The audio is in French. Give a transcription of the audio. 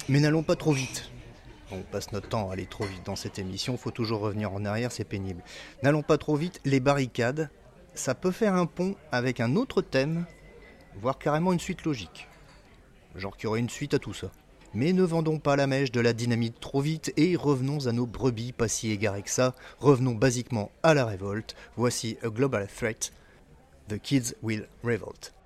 Mais n'allons pas trop vite. On passe notre temps à aller trop vite dans cette émission, faut toujours revenir en arrière, c'est pénible. N'allons pas trop vite, les barricades, ça peut faire un pont avec un autre thème, voire carrément une suite logique. Genre qu'il y aurait une suite à tout ça. Mais ne vendons pas la mèche de la dynamite trop vite et revenons à nos brebis pas si égarés que ça. Revenons basiquement à la révolte. Voici A Global Threat, The Kids Will Revolt.